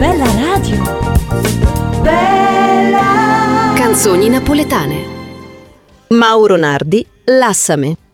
bella radio. Bella. Canzoni napoletane. Mauro Nardi, Lassame.